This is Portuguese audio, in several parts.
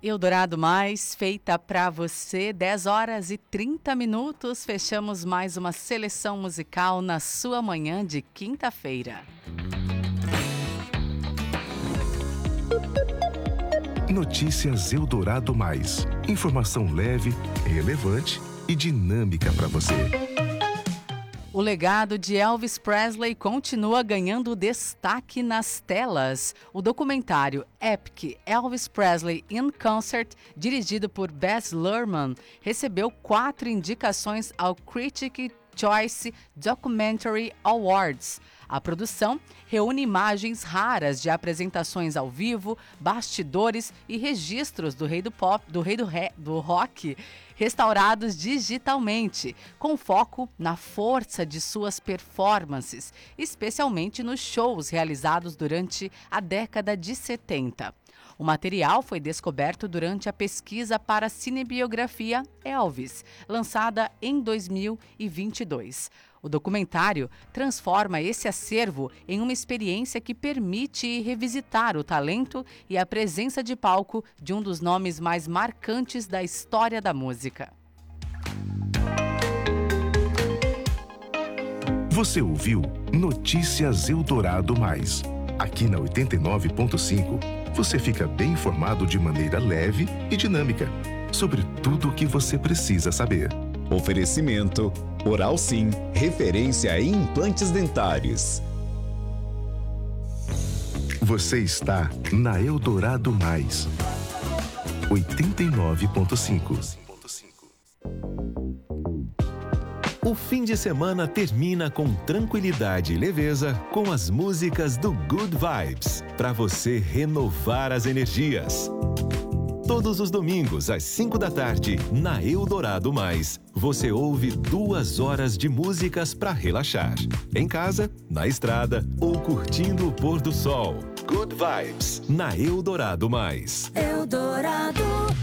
Eldorado Mais, feita para você, 10 horas e 30 minutos. Fechamos mais uma seleção musical na sua manhã de quinta-feira. Notícias Eldorado Mais. Informação leve, relevante e dinâmica para você. O legado de Elvis Presley continua ganhando destaque nas telas. O documentário Epic Elvis Presley in Concert, dirigido por Baz Luhrmann, recebeu 4 indicações ao Critics' Choice Documentary Awards. A produção reúne imagens raras de apresentações ao vivo, bastidores e registros do rei do pop, do rock, restaurados digitalmente, com foco na força de suas performances, especialmente nos shows realizados durante a década de 70. O material foi descoberto durante a pesquisa para a cinebiografia Elvis, lançada em 2022. O documentário transforma esse acervo em uma experiência que permite revisitar o talento e a presença de palco de um dos nomes mais marcantes da história da música. Você ouviu Notícias Eldorado Mais. Aqui na 89.5, você fica bem informado de maneira leve e dinâmica sobre tudo o que você precisa saber. Oferecimento Oral Sim, referência em implantes dentários. Você está na Eldorado Mais. 89.5. O fim de semana termina com tranquilidade e leveza com as músicas do Good Vibes, para você renovar as energias. Todos os domingos, às 5 da tarde, na Eldorado Mais, você ouve 2 horas de músicas para relaxar. Em casa, na estrada ou curtindo o pôr do sol. Good Vibes, na Eldorado Mais. Eldorado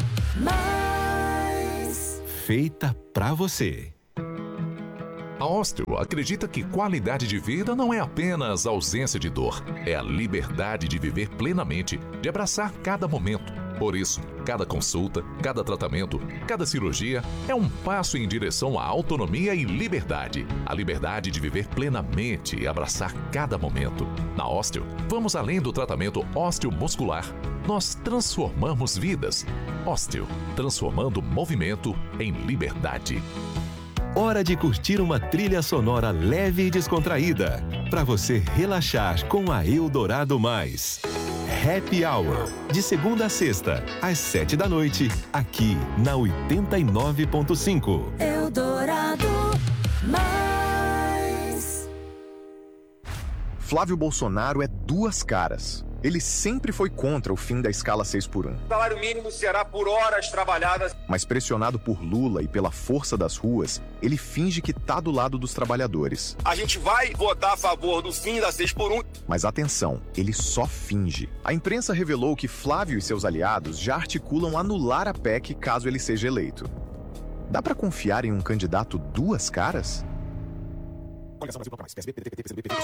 Mais. Feita pra você. A Osteo acredita que qualidade de vida não é apenas ausência de dor, é a liberdade de viver plenamente, de abraçar cada momento. Por isso, cada consulta, cada tratamento, cada cirurgia é um passo em direção à autonomia e liberdade. A liberdade de viver plenamente e abraçar cada momento. Na Osteo, vamos além do tratamento osteomuscular. Nós transformamos vidas. Osteo, transformando movimento em liberdade. Hora de curtir uma trilha sonora leve e descontraída, para você relaxar com a Eldorado Mais. Happy Hour, de segunda a sexta, às 7 da noite, aqui na 89.5. Eldorado Mais. Flávio Bolsonaro é 2 caras. Ele sempre foi contra o fim da escala 6x1. O salário mínimo será por horas trabalhadas. Mas pressionado por Lula e pela força das ruas, ele finge que tá do lado dos trabalhadores. A gente vai votar a favor do fim da 6x1. Mas atenção, ele só finge. A imprensa revelou que Flávio e seus aliados já articulam anular a PEC caso ele seja eleito. Dá pra confiar em um candidato 2 caras?